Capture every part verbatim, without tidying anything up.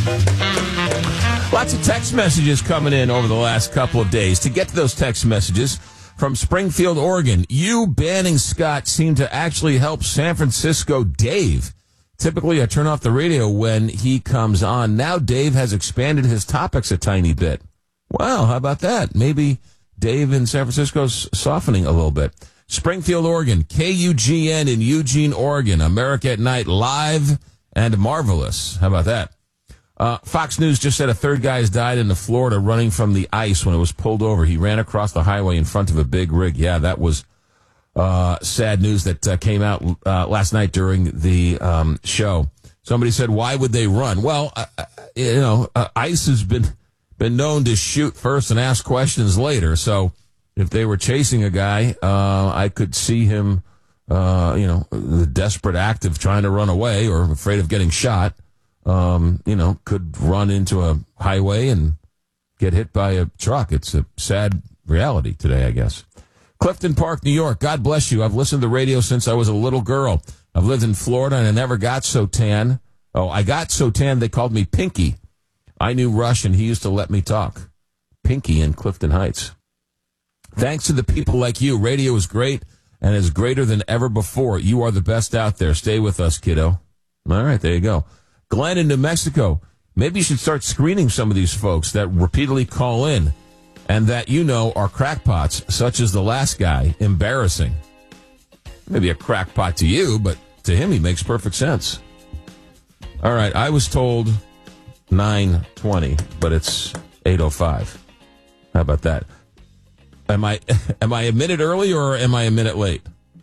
Lots of text messages coming in over the last couple of days. To get to those text messages from Springfield, Oregon, you banning Scott seemed to actually help San Francisco Dave. Typically, I turn off the radio when he comes on. Now Dave has expanded his topics a tiny bit. Wow, how about that? Maybe Dave in San Francisco's softening a little bit. Springfield, Oregon, K U G N in Eugene, Oregon. America at Night, live and marvelous. How about that? Uh, Fox News just said a third guy has died in Florida running from the ice when it was pulled over. He ran across the highway in front of a big rig. Yeah, that was uh, sad news that uh, came out uh, last night during the um, show. Somebody said, why would they run? Well, uh, you know, uh, ice has been, been known to shoot first and ask questions later. So if they were chasing a guy, uh, I could see him, uh, you know, the desperate act of trying to run away or afraid of getting shot. Um, you know, could run into a highway and get hit by a truck. It's a sad reality today, I guess. Clifton Park, New York. God bless you. I've listened to radio since I was a little girl. I've lived in Florida and I never got so tan. Oh, I got so tan they called me Pinky. I knew Rush and he used to let me talk. Pinky in Clifton Heights. Thanks to the people like you. Radio is great and is greater than ever before. You are the best out there. Stay with us, kiddo. All right, there you go. Glenn in New Mexico, maybe you should start screening some of these folks that repeatedly call in and that you know are crackpots, such as the last guy. Embarrassing. Maybe a crackpot to you, but to him he makes perfect sense. All right, I was told nine twenty, but it's eight oh five. How about that? Am I am I a minute early or am I a minute late?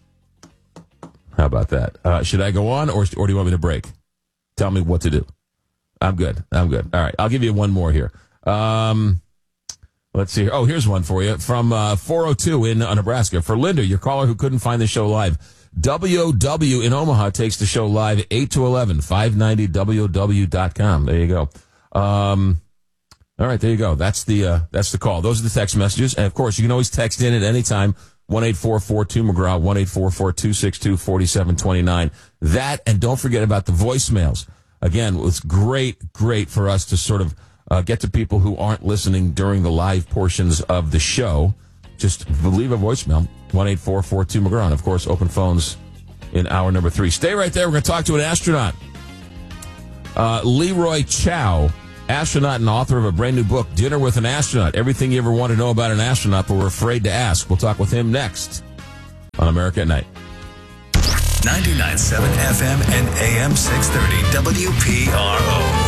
How about that? Uh, should I go on or, or do you want me to break? Tell me what to do. I'm good. I'm good. All right. I'll give you one more here. Um, let's see. Oh, here's one for you from uh, four oh two in uh, Nebraska. For Linda, your caller who couldn't find the show live. W O W in Omaha takes the show live eight to eleven, five ninety W O W dot com. There you go. Um, all right. There you go. That's the uh, that's the call. Those are the text messages. And, of course, you can always text in at any time. one eight four four two McGraw, one eight four four two six two four seven two nine. That, and don't forget about the voicemails. Again, it's great, great for us to sort of uh, get to people who aren't listening during the live portions of the show. Just leave a voicemail, one eight four four two McGraw. And, of course, open phones in hour number three. Stay right there. We're going to talk to an astronaut. Uh, Leroy Chow, astronaut and author of a brand new book, Dinner with an Astronaut. Everything you ever want to know about an astronaut, but we're afraid to ask. We'll talk with him next on America at Night. ninety-nine point seven F M and A M six thirty W P R O.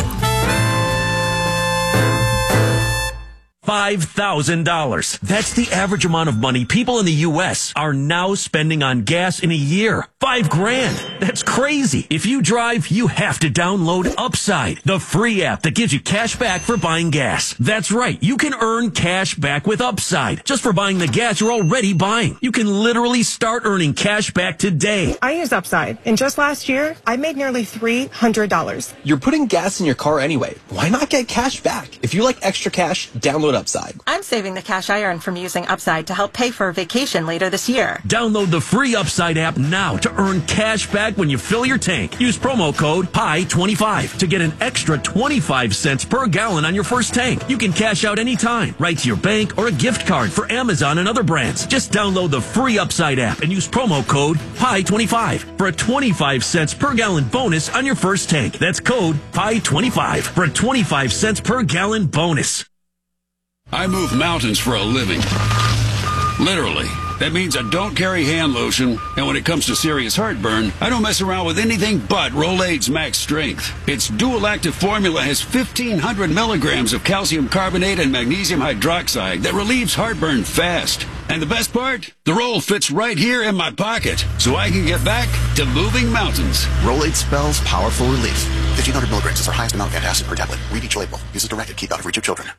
five thousand dollars. That's the average amount of money people in the U S are now spending on gas in a year. Five grand. That's crazy. If you drive, you have to download Upside, the free app that gives you cash back for buying gas. That's right. You can earn cash back with Upside just for buying the gas you're already buying. You can literally start earning cash back today. I use Upside, and just last year, I made nearly three hundred dollars. You're putting gas in your car anyway. Why not get cash back? If you like extra cash, download Upside. I'm saving the cash I earn from using Upside to help pay for a vacation later this year. Download the free Upside app now to earn cash back when you fill your tank. Use promo code P I twenty-five to get an extra twenty-five cents per gallon on your first tank. You can cash out anytime, right to your bank or a gift card for Amazon and other brands. Just download the free Upside app and use promo code P I twenty-five for a twenty-five cents per gallon bonus on your first tank. That's code P I twenty-five for a twenty-five cents per gallon bonus. I move mountains for a living. Literally. That means I don't carry hand lotion, and when it comes to serious heartburn, I don't mess around with anything but Rolaids Max Strength. Its dual-active formula has fifteen hundred milligrams of calcium carbonate and magnesium hydroxide that relieves heartburn fast. And the best part? The roll fits right here in my pocket, so I can get back to moving mountains. Rolaids spells powerful relief. fifteen hundred milligrams is our highest amount of antacid per tablet. Read each label. Use as directed. Keep out of reach of children.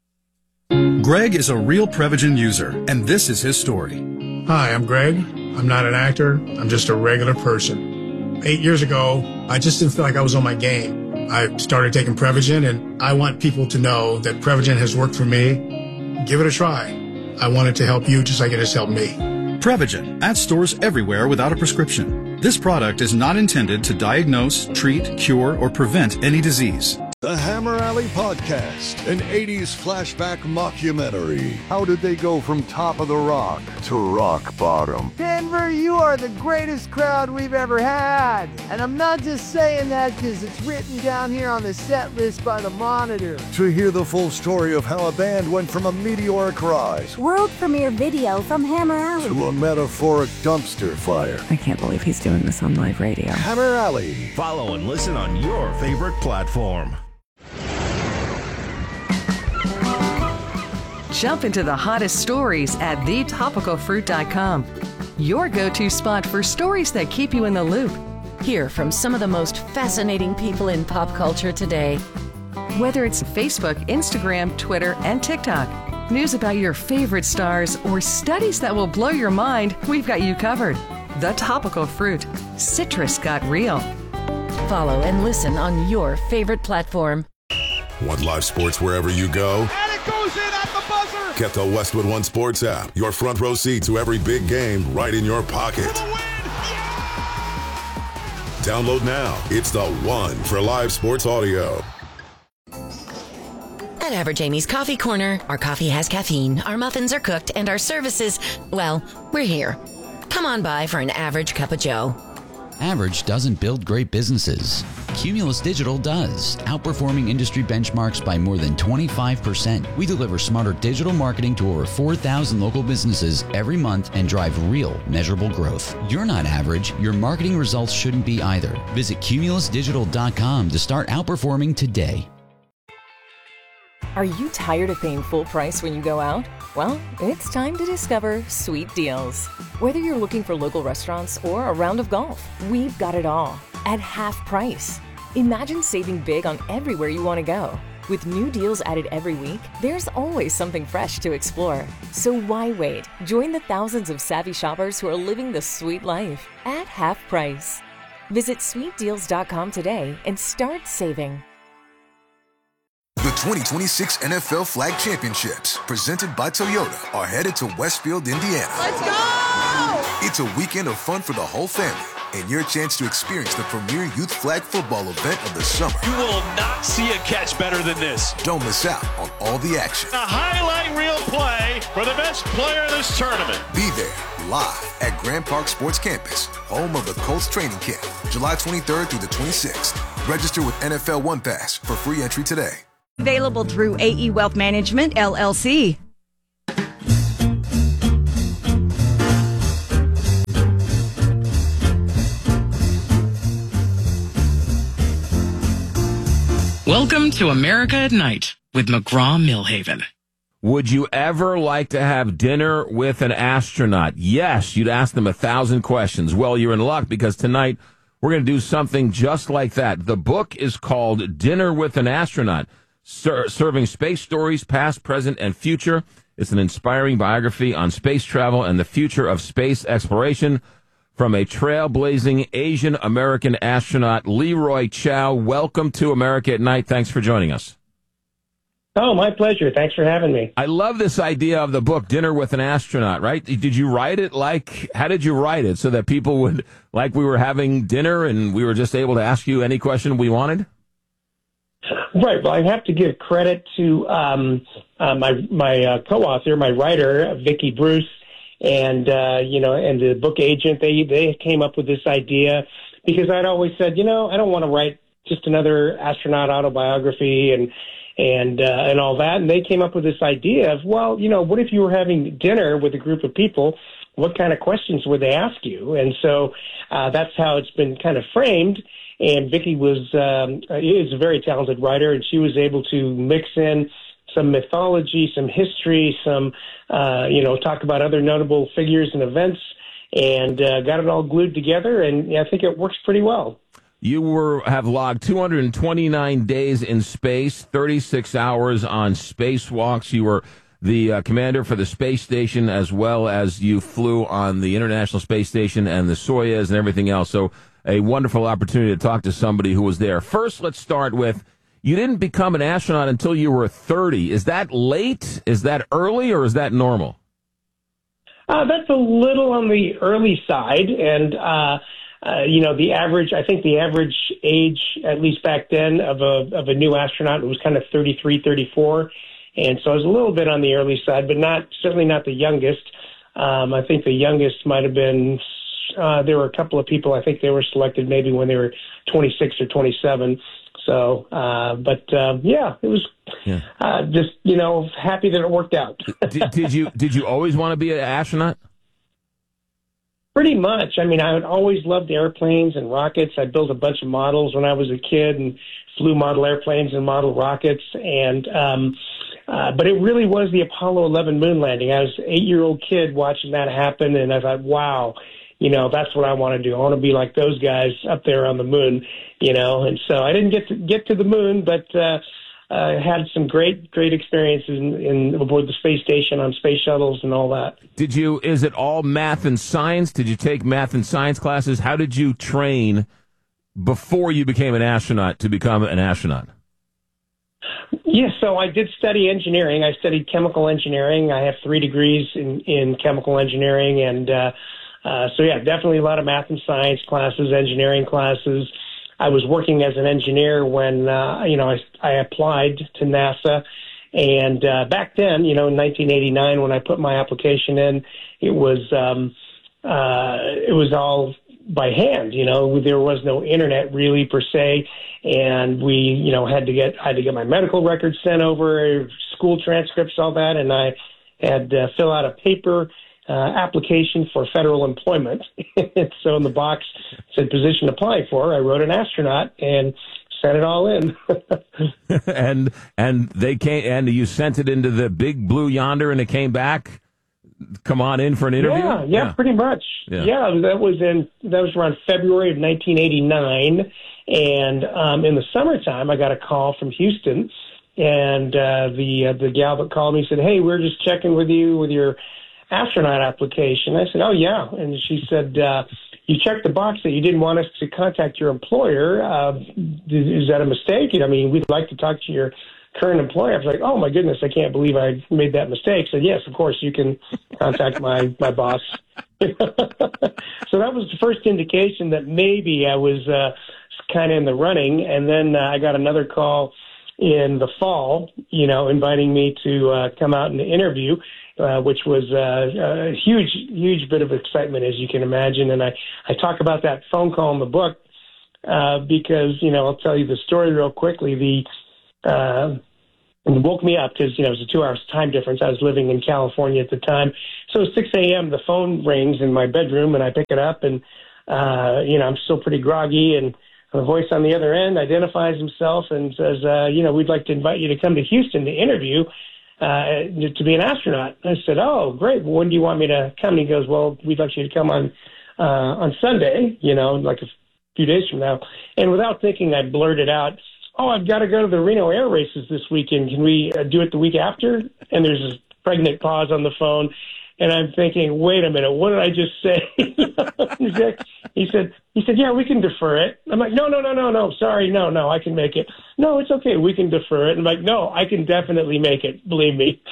Greg is a real Prevagen user, and this is his story. Hi, I'm Greg. I'm not an actor. I'm just a regular person. Eight years ago, I just didn't feel like I was on my game. I started taking Prevagen, and I want people to know that Prevagen has worked for me. Give it a try. I want it to help you just like it has helped me. Prevagen, at stores everywhere without a prescription. This product is not intended to diagnose, treat, cure, or prevent any disease. The Hammer Alley Podcast, an eighties flashback mockumentary. How did they go from top of the rock to rock bottom? Denver, you are the greatest crowd we've ever had. And I'm not just saying that because it's written down here on the set list by the Monitor. To hear the full story of how a band went from a meteoric rise, world premiere video from Hammer Alley, to a metaphoric dumpster fire. I can't believe he's doing this on live radio. Hammer Alley. Follow and listen on your favorite platform. Jump into the hottest stories at the topical fruit dot com. Your go-to spot for stories that keep you in the loop. Hear from some of the most fascinating people in pop culture today. Whether it's Facebook, Instagram, Twitter, and TikTok, news about your favorite stars, or studies that will blow your mind, we've got you covered. The Topical Fruit. Citrus got real. Follow and listen on your favorite platform. Want live sports wherever you go? And it goes in at the buzzer! Get the Westwood One Sports app. Your front row seat to every big game right in your pocket. For the win! Yeah! Download now. It's the one for live sports audio. At Average Amy's Coffee Corner, our coffee has caffeine, our muffins are cooked, and our services, well, we're here. Come on by for an average cup of joe. Average doesn't build great businesses. Cumulus Digital does, outperforming industry benchmarks by more than twenty-five percent. We deliver smarter digital marketing to over four thousand local businesses every month and drive real, measurable growth. You're not average. Your marketing results shouldn't be either. Visit cumulus digital dot com to start outperforming today. Are you tired of paying full price when you go out? Well, it's time to discover Sweet Deals. Whether you're looking for local restaurants or a round of golf, we've got it all at half price. Imagine saving big on everywhere you want to go. With new deals added every week, there's always something fresh to explore. So why wait? Join the thousands of savvy shoppers who are living the sweet life at half price. Visit sweet deals dot com today and start saving. The twenty twenty-six N F L Flag Championships, presented by Toyota, are headed to Westfield, Indiana. Let's go! It's a weekend of fun for the whole family and your chance to experience the premier youth flag football event of the summer. You will not see a catch better than this. Don't miss out on all the action. A highlight reel play for the best player in this tournament. Be there live at Grand Park Sports Campus, home of the Colts training camp, July twenty-third through the twenty-sixth. Register with N F L One Pass for free entry today. Available through A E Wealth Management, L L C. Welcome to America at Night with McGraw-Millhaven. Would you ever like to have dinner with an astronaut? Yes, you'd ask them a thousand questions. Well, you're in luck because tonight we're going to do something just like that. The book is called Dinner with an Astronaut, Ser- Serving Space Stories, Past, Present, and Future. It's an inspiring biography on space travel and the future of space exploration from a trailblazing Asian-American astronaut, Leroy Chiao. Welcome to America at Night. Thanks for joining us. Oh, my pleasure. Thanks for having me. I love this idea of the book, Dinner with an Astronaut, right? Did you write it like, how did you write it so that people would, like we were having dinner and we were just able to ask you any question we wanted? Right. Well, I have to give credit to um, uh, my my uh, co-author, my writer, Vicki Bruce, and uh, you know, and the book agent. They they came up with this idea because I'd always said, you know, I don't want to write just another astronaut autobiography and and uh, and all that. And they came up with this idea of, well, you know, what if you were having dinner with a group of people? What kind of questions would they ask you? And so uh, that's how it's been kind of framed. And Vicki was um, is a very talented writer, and she was able to mix in some mythology, some history, some uh, you know, talk about other notable figures and events, and uh, got it all glued together. And I think it works pretty well. You were have logged two hundred twenty-nine days in space, thirty-six hours on spacewalks. You were the uh, commander for the space station, as well as you flew on the International Space Station and the Soyuz and everything else. So a wonderful opportunity to talk to somebody who was there. First, let's start with, you didn't become an astronaut until you were thirty. Is that late? Is that early, or is that normal? Uh, that's a little on the early side, and uh, uh, you know, the average, I think the average age, at least back then, of a of a new astronaut was kind of thirty-three, thirty-four. And so I was a little bit on the early side, but not certainly not the youngest. Um, I think the youngest might have been, uh, there were a couple of people, I think they were selected maybe when they were twenty-six or twenty-seven. So, uh, but, uh, yeah, it was yeah. uh, just, you know, happy that it worked out. did, did you did you always want to be an astronaut? Pretty much. I mean, I had always loved airplanes and rockets. I built a bunch of models when I was a kid and flew model airplanes and model rockets. And, um, uh, but it really was the Apollo eleven moon landing. I was an eight-year-old kid watching that happen, and I thought, wow, you know, that's what I want to do. I want to be like those guys up there on the moon, you know. And so I didn't get to get to the moon, but uh, I had some great, great experiences in, in aboard the space station on space shuttles and all that. Did you? Is it all math and science? Did you take math and science classes? How did you train before you became an astronaut to become an astronaut? Yes, so I did study engineering. I studied chemical engineering. I have three degrees in, in chemical engineering, and uh, uh, so yeah, definitely a lot of math and science classes, engineering classes. I was working as an engineer when uh, you know I, I applied to NASA, and uh, back then, you know, in nineteen eighty-nine, when I put my application in, it was um, uh, it was all by hand. You know, there was no internet really per se, and we, you know, had to get I had to get my medical records sent over, school transcripts, all that, and I had to fill out a paper uh, application for federal employment. So in the box said position to apply for. I wrote an astronaut and sent it all in. and and they came and you sent it into the big blue yonder, and it came back. Come on in for an interview. Yeah, yeah, yeah. pretty much. Yeah. yeah, that was in that was around February of nineteen eighty-nine, and um, in the summertime, I got a call from Houston, and uh, the uh, the gal that called me said, "Hey, we're just checking with you with your astronaut application." I said, "Oh yeah," and she said, uh, "You checked the box that you didn't want us to contact your employer. Uh, is that a mistake? I mean, we'd like to talk to your current employer." I was like, "Oh my goodness, I can't believe I made that mistake." So yes, of course you can contact my, my boss. So that was the first indication that maybe I was uh, kind of in the running. And then uh, I got another call in the fall, you know, inviting me to uh, come out and interview, uh, which was uh, a huge, huge bit of excitement, as you can imagine. And I, I talk about that phone call in the book uh, because, you know, I'll tell you the story real quickly. The Uh, and it woke me up because, you know, it was a two-hour time difference. I was living in California at the time. So at six a.m., the phone rings in my bedroom, and I pick it up, and, uh, you know, I'm still pretty groggy, and the voice on the other end identifies himself and says, uh, you know, we'd like to invite you to come to Houston to interview uh, to be an astronaut. I said, oh, great. Well, when do you want me to come? And he goes, well, we'd like you to come on uh, on Sunday, you know, like a few days from now. And without thinking, I blurted out, oh, I've got to go to the Reno Air Races this weekend. Can we uh, do it the week after? And there's a pregnant pause on the phone. And I'm thinking, wait a minute, what did I just say? he said, he said, yeah, we can defer it. I'm like, no, no, no, no, no, sorry, no, no, I can make it. No, it's okay, we can defer it. I'm like, no, I can definitely make it, believe me.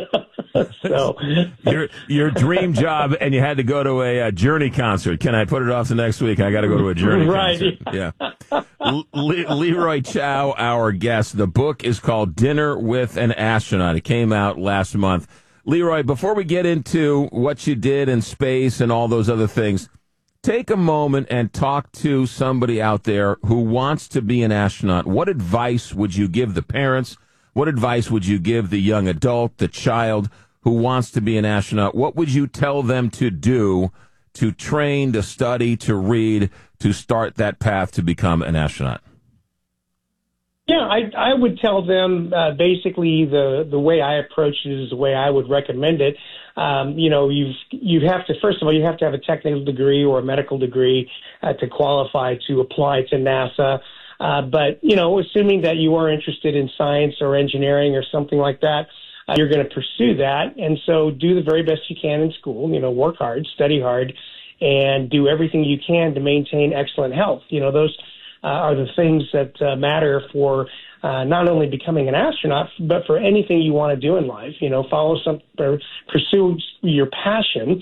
So your your dream job, and you had to go to a, a Journey concert. Can I put it off to next week? I got to go to a Journey right, concert. Yeah. yeah. Le- Leroy Chiao, our guest. The book is called Dinner with an Astronaut. It came out last month. Leroy, before we get into what you did in space and all those other things, take a moment and talk to somebody out there who wants to be an astronaut. What advice would you give the parents? What advice would you give the young adult, the child who wants to be an astronaut? What would you tell them to do to train, to study, to read, to start that path to become an astronaut? Yeah, I, I would tell them uh, basically the, the way I approach it is the way I would recommend it. Um, you know, you've, you have to, first of all, you have to have a technical degree or a medical degree uh, to qualify to apply to NASA. Uh, but, you know, assuming that you are interested in science or engineering or something like that, uh, you're going to pursue that. And so do the very best you can in school, you know, work hard, study hard, and do everything you can to maintain excellent health. You know, those Uh, are the things that uh, matter for uh, not only becoming an astronaut, but for anything you want to do in life. You know, follow some, or pursue your passion,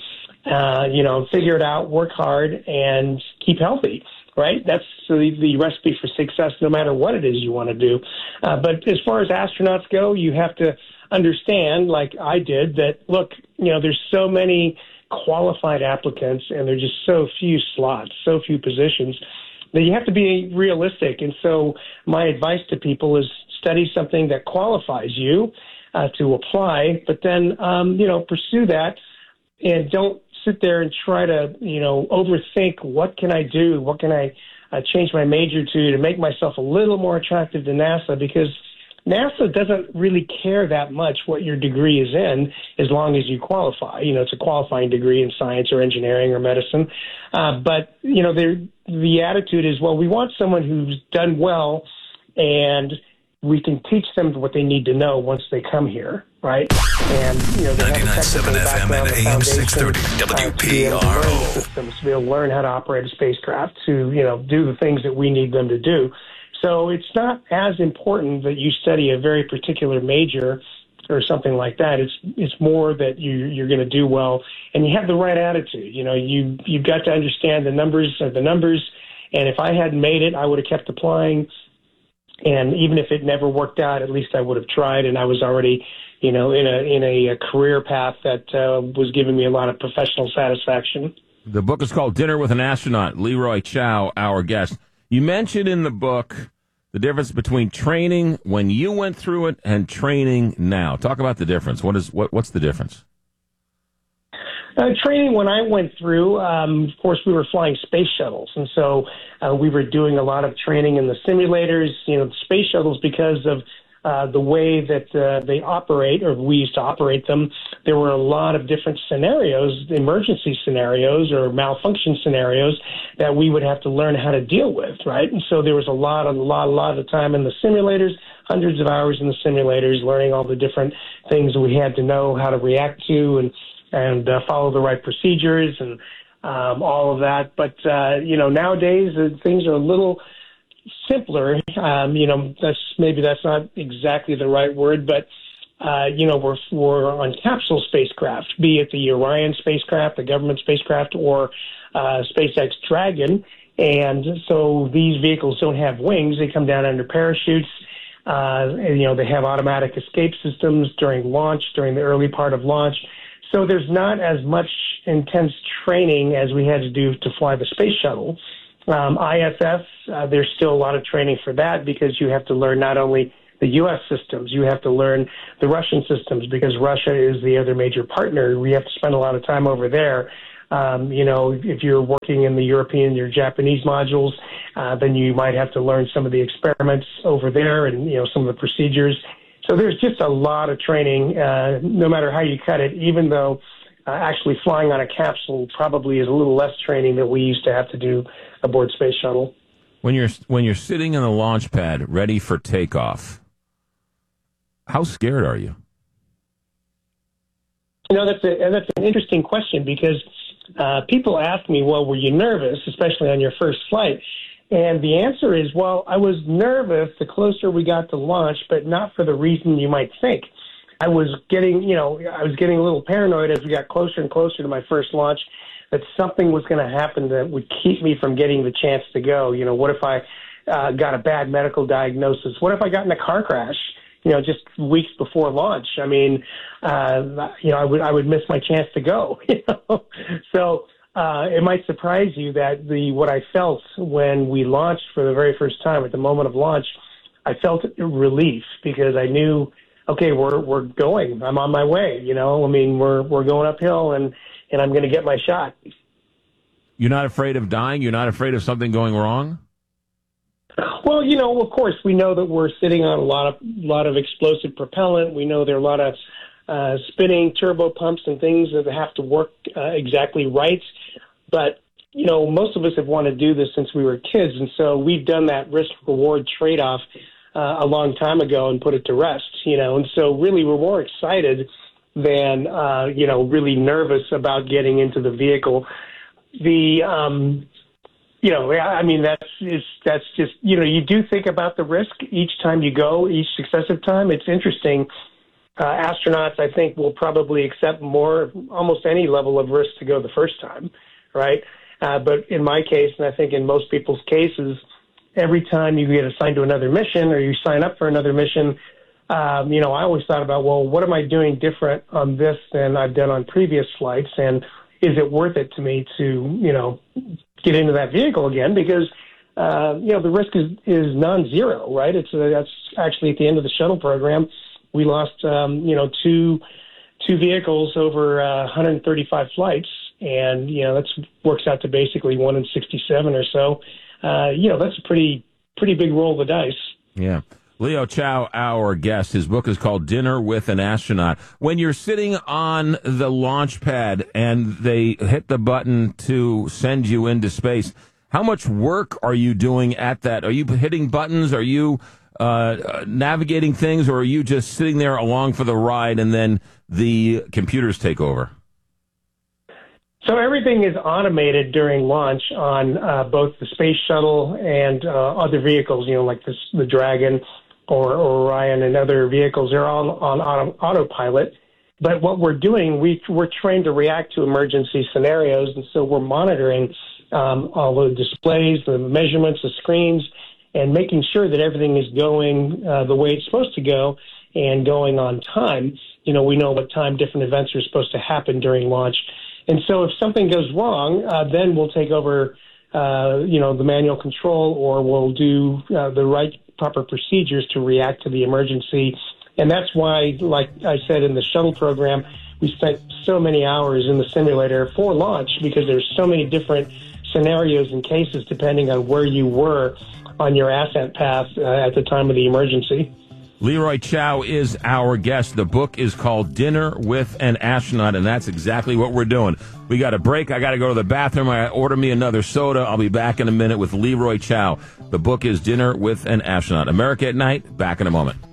uh, you know, figure it out, work hard, and keep healthy. Right? That's the, the recipe for success, no matter what it is you want to do. Uh, but as far as astronauts go, you have to understand, like I did, that, look, you know, there's so many qualified applicants and there's just so few slots, so few positions, that you have to be realistic. And so my advice to people is study something that qualifies you uh, to apply, but then, um, you know, pursue that and don't sit there and try to, you know, overthink what can I do, what can I uh, change my major to to make myself a little more attractive to NASA, because NASA doesn't really care that much what your degree is in as long as you qualify. You know, it's a qualifying degree in science or engineering or medicine. Uh, but, you know, the attitude is, well, we want someone who's done well and we can teach them what they need to know once they come here, right? And, you know, they have a ninety-nine point seven F M and A M six thirty W P R O. Systems to be able to learn how to operate a spacecraft, to, you know, do the things that we need them to do. So it's not as important that you study a very particular major or something like that. It's it's more that you, you're going to do well and you have the right attitude. You know, you, you've got to understand the numbers are the numbers. And if I hadn't made it, I would have kept applying. And even if it never worked out, at least I would have tried. And I was already, you know, in a in a, a career path that uh, was giving me a lot of professional satisfaction. The book is called Dinner with an Astronaut. Leroy Chiao, our guest. You mentioned in the book the difference between training when you went through it and training now. Talk about the difference. What is what? What's the difference? Uh, training when I went through, um, of course, we were flying space shuttles, and so uh, we were doing a lot of training in the simulators. You know, the space shuttles, because of uh, the way that uh, they operate, or we used to operate them, there were a lot of different scenarios, emergency scenarios or malfunction scenarios that we would have to learn how to deal with, right? And so there was a lot, a lot, a lot of time in the simulators, hundreds of hours in the simulators, learning all the different things that we had to know how to react to and and uh, follow the right procedures and um, all of that. But, uh, you know, nowadays uh, things are a little simpler. Um, you know, that's maybe that's not exactly the right word, but, uh, you know, we're, we're on capsule spacecraft, be it the Orion spacecraft, the government spacecraft, or uh, SpaceX Dragon. And so these vehicles don't have wings. They come down under parachutes. Uh, and, you know, they have automatic escape systems during launch, during the early part of launch. So there's not as much intense training as we had to do to fly the space shuttle. Um, I S S, uh, there's still a lot of training for that because you have to learn not only the U S systems, you have to learn the Russian systems because Russia is the other major partner. We have to spend a lot of time over there. Um, you know, if you're working in the European or Japanese modules, uh, then you might have to learn some of the experiments over there and, you know, some of the procedures. So there's just a lot of training, uh, no matter how you cut it, even though uh, actually flying on a capsule probably is a little less training than we used to have to do aboard Space Shuttle. When you're when you're sitting in the launch pad ready for takeoff, how scared are you? You know, that's a, that's an interesting question because uh, people ask me, well, were you nervous, especially on your first flight? And the answer is, well, I was nervous the closer we got to launch, but not for the reason you might think. I was getting, you know, I was getting a little paranoid as we got closer and closer to my first launch that something was going to happen that would keep me from getting the chance to go. You know, what if I uh, got a bad medical diagnosis? What if I got in a car crash, you know, just weeks before launch? I mean, uh, you know, I would I would miss my chance to go, you know, so. Uh, it might surprise you that the what I felt when we launched for the very first time at the moment of launch, I felt relief because I knew, okay, we're we're going. I'm on my way. You know, I mean, we're we're going uphill, and and I'm going to get my shot. You're not afraid of dying? You're not afraid of something going wrong? Well, you know, of course, we know that we're sitting on a lot of lot of explosive propellant. We know there are a lot of uh, spinning turbo pumps and things that have to work uh, exactly right. But, you know, most of us have wanted to do this since we were kids, and so we've done that risk-reward trade-off uh, a long time ago and put it to rest, you know. And so really we're more excited than, uh, you know, really nervous about getting into the vehicle. The, um, you know, I mean, that's, is, that's just, you know, you do think about the risk each time you go, each successive time. It's interesting. uh, astronauts, I think, will probably accept more, almost any level of risk to go the first time, right? Uh, but in my case, and I think in most people's cases, every time you get assigned to another mission or you sign up for another mission, um, you know, I always thought about, well, what am I doing different on this than I've done on previous flights? And is it worth it to me to, you know, get into that vehicle again? Because, uh, you know, the risk is, is non-zero, right? It's uh, that's actually at the end of the shuttle program. We lost, um, you know, two two vehicles over uh, one hundred thirty-five flights. And, you know, that works out to basically one in sixty-seven or so. Uh, you know, that's a pretty pretty big roll of the dice. Yeah. Leo Chow, our guest, his book is called Dinner with an Astronaut. When you're sitting on the launch pad and they hit the button to send you into space, how much work are you doing at that? Are you hitting buttons? Are you uh, navigating things? Or are you just sitting there along for the ride and then the computers take over? So everything is automated during launch on uh, both the space shuttle and uh, other vehicles, you know, like this, the Dragon or, or Orion and other vehicles. They're all on auto, autopilot. But what we're doing, we, we're trained to react to emergency scenarios, and so we're monitoring um, all the displays, the measurements, the screens, and making sure that everything is going uh, the way it's supposed to go and going on time. You know, we know what time different events are supposed to happen during launch. And so if something goes wrong, uh, then we'll take over, uh, you know, the manual control, or we'll do uh, the right proper procedures to react to the emergency. And that's why, like I said in the shuttle program, we spent so many hours in the simulator for launch, because there's so many different scenarios and cases depending on where you were on your ascent path uh, at the time of the emergency. Leroy Chow is our guest. The book is called Dinner with an Astronaut, and that's exactly what we're doing. We got a break. I got to go to the bathroom. I order me another soda. I'll be back in a minute with Leroy Chow. The book is Dinner with an Astronaut. America at Night. Back in a moment.